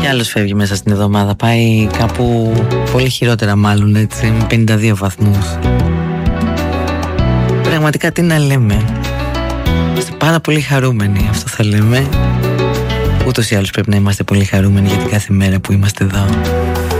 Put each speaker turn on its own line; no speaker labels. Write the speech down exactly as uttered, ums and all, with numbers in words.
Κι άλλος φεύγει μέσα στην εβδομάδα. Πάει κάπου πολύ χειρότερα μάλλον, έτσι, με πενήντα δύο βαθμούς. Πραγματικά τι να λέμε. Είμαστε πάρα πολύ χαρούμενοι, αυτό θα λέμε. Ούτως ή άλλως πρέπει να είμαστε πολύ χαρούμενοι για την κάθε μέρα που είμαστε εδώ.